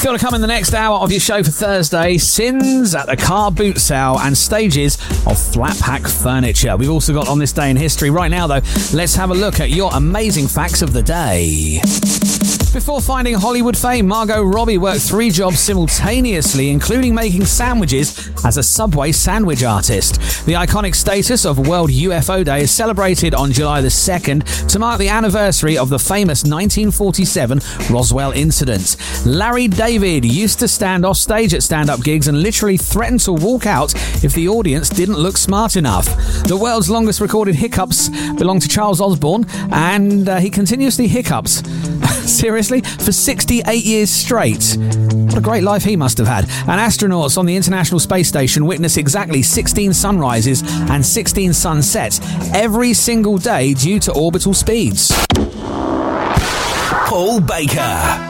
Still to come in the next hour of your show for Thursday, sins at the car boot sale and stages of flat pack furniture. We've also got on this day in history. Right now, though, let's have a look at your amazing facts of the day. Before finding Hollywood fame, Margot Robbie worked 3 jobs simultaneously, including making sandwiches as a Subway sandwich artist. The iconic status of World UFO Day is celebrated on July the 2nd to mark the anniversary of the famous 1947 Roswell incident. Larry David used to stand off stage at stand-up gigs and literally threatened to walk out if the audience didn't look smart enough. The world's longest recorded hiccups belong to Charles Osborne, and he continuously hiccups. Seriously? For 68 years straight. What a great life he must have had. And astronauts on the International Space Station witness exactly 16 sunrises and 16 sunsets every single day due to orbital speeds. Paul Baker.